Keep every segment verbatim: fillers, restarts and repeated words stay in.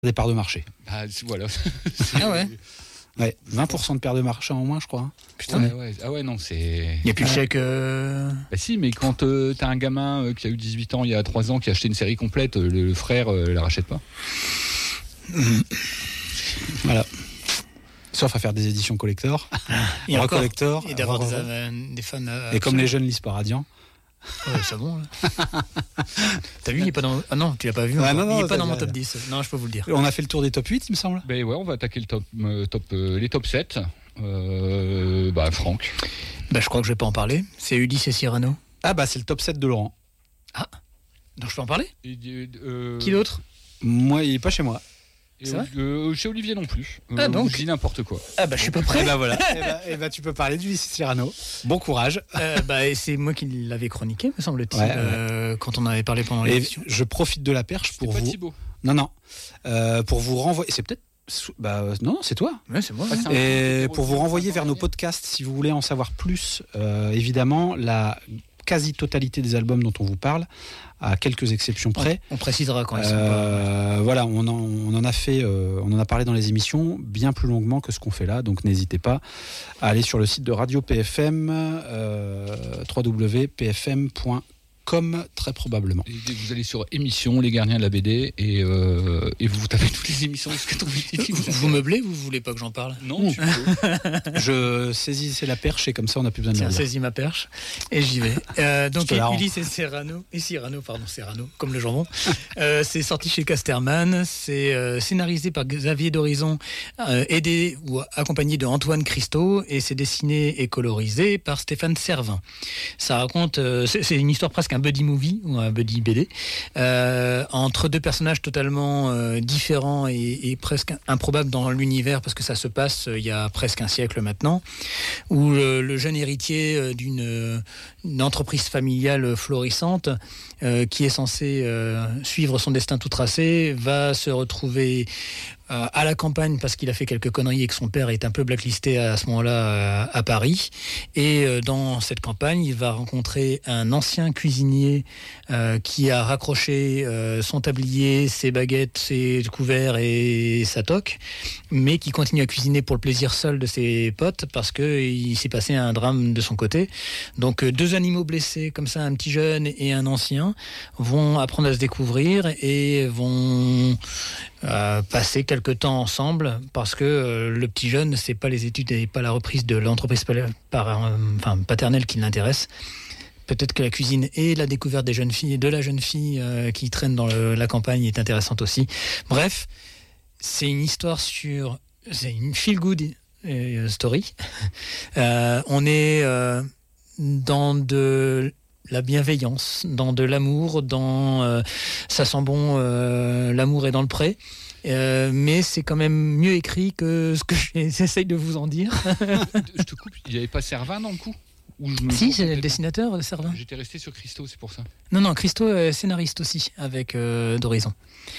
des parts de marché. Ah, voilà. Ah ouais. Ouais, vingt pour cent de pertes de marché en moins, je crois. Putain. Ouais, ouais. Ah ouais, non, c'est... Il n'y a plus de chèque... Euh... Bah si, mais quand euh, t'as un gamin euh, qui a eu dix-huit ans il y a trois ans, qui a acheté une série complète, euh, le, le frère euh, la rachète pas. Voilà. Sauf à faire des éditions collector. Et encore, collector. Et d'avoir des, euh, des fans... Euh, et comme les jeunes lisent pas Radiant. Ouais, c'est bon, là. T'as vu, il n'est pas dans... Ah non, tu l'as pas vu. Ah, non, non, il n'est pas dans mon bien. top dix. Non, je peux vous le dire. On a fait le tour des top huit, il me semble. Ben ouais, on va attaquer le top, euh, top, euh, les top sept. Euh, bah, Franck. Bah, je crois que je vais pas en parler. C'est Ulysse et Cyrano. Ah bah, c'est le top sept de Laurent. Ah, donc je peux en parler et, euh, Qui d'autre? Moi, il est pas chez moi. C'est vrai euh, chez Olivier non plus. Euh, ah donc je dis n'importe quoi. Ah bah je suis pas prêt. Et bah voilà. et, bah, et bah tu peux parler du Cyrano. Bon courage. Euh, bah et c'est moi qui l'avais chroniqué, me semble-t-il, ouais, euh, ouais. quand on avait parlé pendant l'émission. Je profite de la perche pour c'est vous. Pas Thibaut. Non non. Euh, pour vous renvoyer. C'est peut-être. Bah non, c'est toi. Ouais, c'est moi. Ah, c'est et pour vous renvoyer vers nos podcasts, si vous voulez en savoir plus, euh, évidemment, la quasi-totalité des albums dont on vous parle, à quelques exceptions près. On, on précisera quand ils euh, sont pas. Voilà, on en, on en a fait, euh, on en a parlé dans les émissions bien plus longuement que ce qu'on fait là, donc n'hésitez pas à aller sur le site de Radio P F M, euh, w w w point p f m point com très probablement. Et vous allez sur émission, les gardiens de la B D, et, euh, et vous tapez toutes les émissions de ce que vous, vous, vous meublez ou vous voulez pas que j'en parle? Non, tu peux. Je saisissais la perche et comme ça on n'a plus besoin de Tiens, saisis ma perche et j'y vais. Euh, donc Ulysse et Cyrano, et Cyrano, pardon, Cyrano, comme le jambon. euh, c'est sorti chez Casterman, c'est euh, scénarisé par Xavier Dorizon, euh, aidé ou accompagné de Antoine Christo, et c'est dessiné et colorisé par Stéphane Servin. Ça raconte, euh, c'est, c'est une histoire presque un buddy movie ou un buddy B D euh, entre deux personnages totalement euh, différents et, et presque improbables dans l'univers parce que ça se passe euh, il y a presque un siècle maintenant, où le, le jeune héritier euh, d'une euh, une entreprise familiale florissante euh, qui est censé euh, suivre son destin tout tracé va se retrouver euh, à la campagne parce qu'il a fait quelques conneries et que son père est un peu blacklisté à ce moment-là à, à Paris. Et euh, dans cette campagne, il va rencontrer un ancien cuisinier euh, qui a raccroché euh, son tablier, ses baguettes, ses couverts et sa toque, mais qui continue à cuisiner pour le plaisir seul de ses potes parce qu'il s'est passé un drame de son côté. Donc deux animaux blessés, comme ça, un petit jeune et un ancien, vont apprendre à se découvrir et vont euh, passer quelques temps ensemble parce que euh, le petit jeune, c'est pas les études et pas la reprise de l'entreprise par, euh, enfin, paternelle qui l'intéresse. Peut-être que la cuisine et la découverte des jeunes filles, de la jeune fille euh, qui traîne dans le, la campagne est intéressante aussi. Bref, c'est une histoire sur... C'est une feel-good euh, story. euh, on est euh, dans de la bienveillance, dans de l'amour, dans... Euh, ça sent bon, euh, l'amour est dans le pré. Euh, mais c'est quand même mieux écrit que ce que j'essaye de vous en dire. Je te coupe, il n'y avait pas Servin dans le coup? Si, c'est le dessinateur, Servin. J'étais resté sur Christo, c'est pour ça. Non, non, Christo est scénariste aussi, avec euh, Dorizon.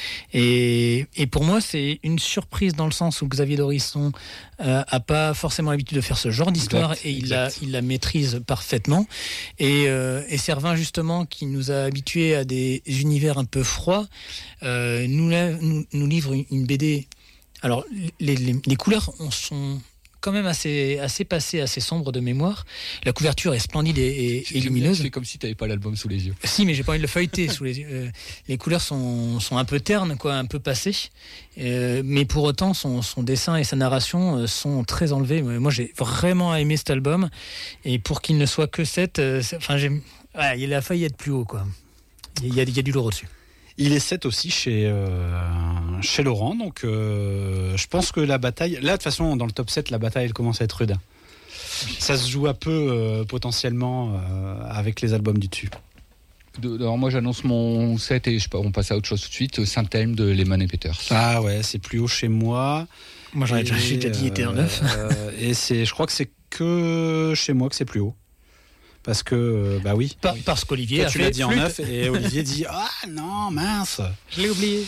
Et, et pour moi, c'est une surprise dans le sens où Xavier Dorizon euh, a pas forcément l'habitude de faire ce genre d'histoire exact, et il la, il la maîtrise parfaitement. Et, euh, et Servin, justement, qui nous a habitués à des univers un peu froids, euh, nous, nous, nous livre une, une B D. Alors, les, les, les couleurs sont... quand même assez, assez passé, assez sombre de mémoire. La couverture est splendide et, et, et lumineuse. C'est comme si tu n'avais pas l'album sous les yeux. Si, mais j'ai pas envie de le feuilleter sous les yeux. Euh, les couleurs sont, sont un peu ternes, quoi, un peu passées. Euh, mais pour autant, son, son dessin et sa narration euh, sont très enlevés. Moi, j'ai vraiment aimé cet album. Et pour qu'il ne soit que sept, euh, enfin, j'ai, ouais, il a failli être plus haut, quoi. Il y a, il y a du lourd au-dessus. Il est sept aussi chez, euh, chez Laurent, donc euh, je pense que la bataille... Là, de toute façon, dans le top sept, la bataille, elle commence à être rude. Ça se joue un peu, euh, potentiellement, euh, avec les albums du dessus. De, alors moi, j'annonce mon sept et je, on passe à autre chose tout de suite. Saint-Elme de Lehman et Peters. Ah ouais, c'est plus haut chez moi. Moi, j'en ai déjà, j'ai déjà dit, il était en neuf. Euh, et c'est, je crois que c'est que chez moi que c'est plus haut. Parce que, bah oui. Par, parce qu'Olivier Toi, a tu fait l'as dit flûte. en neuf et Olivier dit ah non, mince. Je l'ai oublié.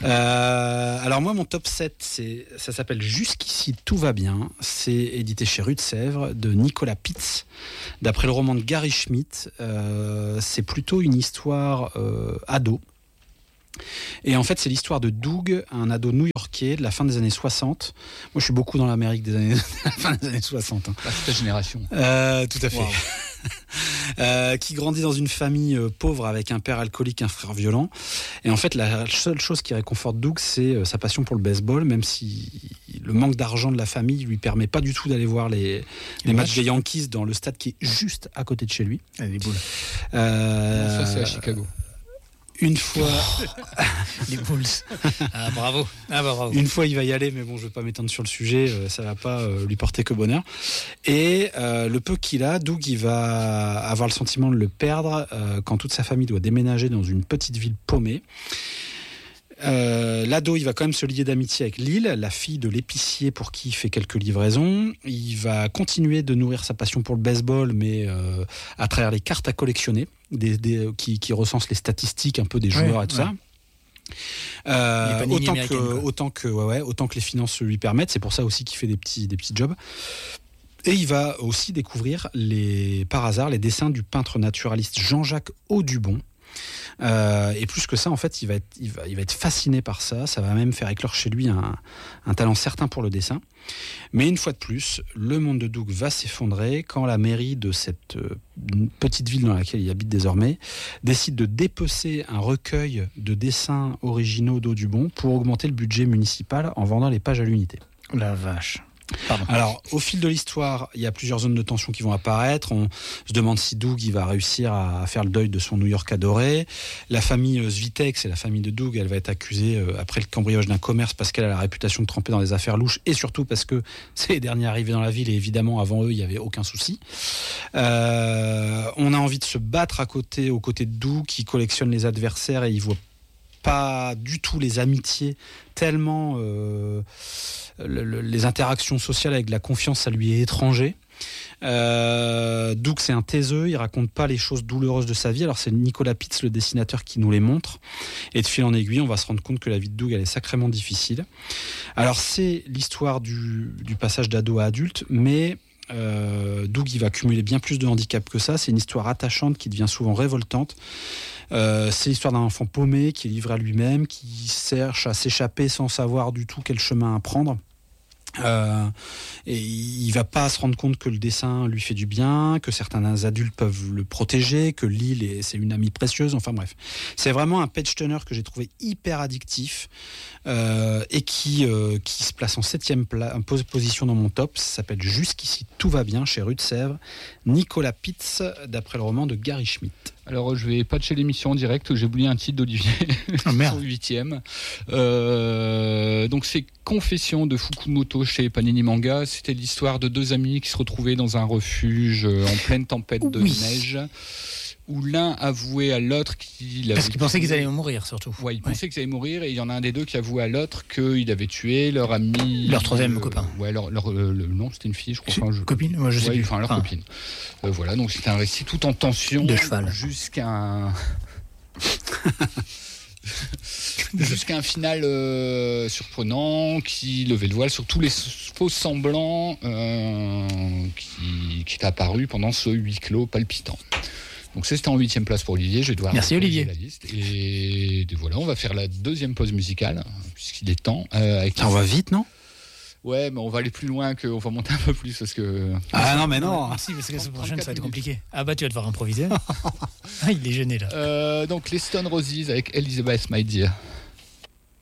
Euh, alors moi, mon top sept, c'est, ça s'appelle Jusqu'ici tout va bien. C'est édité chez Rue de Sèvres de Nicolas Pitz. D'après le roman de Gary Schmidt, euh, c'est plutôt une histoire euh, ado. Et en fait, c'est l'histoire de Doug, un ado new-yorkais de la fin des années soixante. Moi, je suis beaucoup dans l'Amérique des années, la fin des années soixante. Hein. Ah, c'est ta génération. Euh, tout à fait. Wow. euh, qui grandit dans une famille euh, pauvre avec un père alcoolique, un frère violent. Et en fait, la seule chose qui réconforte Doug, c'est euh, sa passion pour le baseball, même si le manque d'argent de la famille lui permet pas du tout d'aller voir les, les matchs des Yankees dans le stade qui est juste à côté de chez lui. Ah, les boules. Euh, Ça, c'est à Chicago. Une fois, les Bulls. Ah bravo. Ah bah, bravo. Une fois il va y aller, mais bon, je vais pas m'étendre sur le sujet, euh, ça va pas euh, lui porter que bonheur. Et euh, le peu qu'il a, Doug, il va avoir le sentiment de le perdre euh, quand toute sa famille doit déménager dans une petite ville paumée. Euh, l'ado, il va quand même se lier d'amitié avec Lil, la fille de l'épicier pour qui il fait quelques livraisons. Il va continuer de nourrir sa passion pour le baseball, mais euh, à travers les cartes à collectionner, des, des, qui, qui recensent les statistiques un peu des joueurs ouais, et tout ouais. ça. Euh, autant, que, autant, que, ouais, ouais, autant que les finances lui permettent. C'est pour ça aussi qu'il fait des petits, des petits jobs. Et il va aussi découvrir les, par hasard les dessins du peintre naturaliste Jean-Jacques Audubon. Euh, et plus que ça, en fait, il va, être, il, va, il va être fasciné par ça. Ça va même faire éclore chez lui un, un talent certain pour le dessin. Mais une fois de plus, le monde de Doug va s'effondrer quand la mairie de cette euh, petite ville dans laquelle il habite désormais décide de dépecer un recueil de dessins originaux d'Audubon pour augmenter le budget municipal en vendant les pages à l'unité. La vache. Pardon. Alors, au fil de l'histoire, il y a plusieurs zones de tension qui vont apparaître. On se demande si Doug il va réussir à faire le deuil de son New York adoré. La famille Svitek, c'est la famille de Doug, elle va être accusée après le cambriolage d'un commerce parce qu'elle a la réputation de tremper dans des affaires louches et surtout parce que c'est les derniers arrivés dans la ville et évidemment avant eux il n'y avait aucun souci. Euh, on a envie de se battre à côté, aux côtés de Doug qui collectionne les adversaires et il voit pas du tout les amitiés tellement euh, le, le, les interactions sociales avec de la confiance ça lui est étranger. Euh, Doug c'est un taiseux, il raconte pas les choses douloureuses de sa vie, alors c'est Nicolas Pitts le dessinateur qui nous les montre et de fil en aiguille on va se rendre compte que la vie de Doug elle est sacrément difficile. Alors c'est l'histoire du, du passage d'ado à adulte, mais Euh, Doug il va accumuler bien plus de handicap que ça. C'est une histoire attachante qui devient souvent révoltante. Euh, c'est l'histoire d'un enfant paumé qui est livré à lui-même, qui cherche à s'échapper sans savoir du tout quel chemin à prendre. Euh, et il va pas se rendre compte que le dessin lui fait du bien, que certains adultes peuvent le protéger, que Lil est, c'est une amie précieuse, enfin bref. C'est vraiment un page turner que j'ai trouvé hyper addictif euh, et qui, euh, qui se place en septième pla- position dans mon top. Ça s'appelle Jusqu'ici tout va bien chez Rue de Sèvres, Nicolas Pitts, d'après le roman de Gary Schmidt. Alors je vais patcher l'émission en direct, j'ai oublié un titre d'Olivier, oh, merde. son huitième. Euh, donc c'est Confession de Fukumoto chez Panini Manga. C'était l'histoire de deux amis qui se retrouvaient dans un refuge en pleine tempête de oui. neige, où l'un avouait à l'autre qu'il avait parce qu'ils pensaient qu'ils allaient mourir surtout. Ouais, ils ouais. pensaient qu'ils allaient mourir et il y en a un des deux qui avouait à l'autre qu'il avait tué leur ami, leur troisième euh, copain. Ouais, leur, leur euh, le, non, c'était une fille, je crois. Enfin, je, copine, moi je sais ouais, plus. Enfin, leur enfin. copine. Euh, voilà, donc c'était un récit tout en tension de cheval jusqu'à un jusqu'à un final euh, surprenant qui levait le voile sur tous les faux semblants euh, qui, qui est apparu pendant ce huis clos palpitant. Donc c'était en huitième place pour Olivier. Je vais devoir merci Olivier. La liste. Et, et voilà, on va faire la deuxième pause musicale puisqu'il est temps. Euh, avec on va vite, non? Ouais, mais on va aller plus loin, que, on va monter un peu plus parce que. Ah non, mais non. Ah, si, parce que la prochaine ça va être compliqué. Ah bah tu vas devoir improviser. Ah, il est gêné là. Euh, donc les Stone Roses avec Elizabeth My Dear.